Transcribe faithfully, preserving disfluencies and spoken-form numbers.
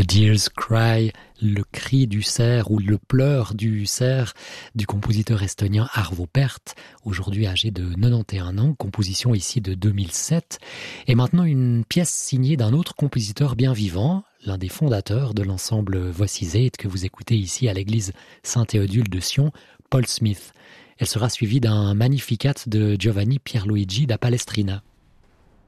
Deer's Cry, le cri du cerf ou le pleur du cerf du compositeur estonien Arvo Pärt, aujourd'hui âgé de quatre-vingt-onze ans, composition ici de deux mille sept. Et maintenant une pièce signée d'un autre compositeur bien vivant, l'un des fondateurs de l'ensemble Voici Zed que vous écoutez ici à l'église Saint-Théodule de Sion, Paul Smith. Elle sera suivie d'un Magnificat de Giovanni Pierluigi da Palestrina.